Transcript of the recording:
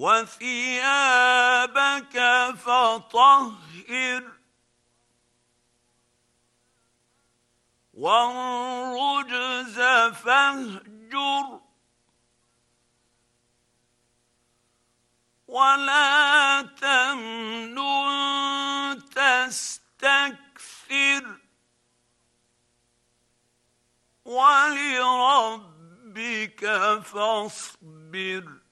وثيابك فطهر والرجز فاهجر ولا تمنن تستكثر ولربك فاصبر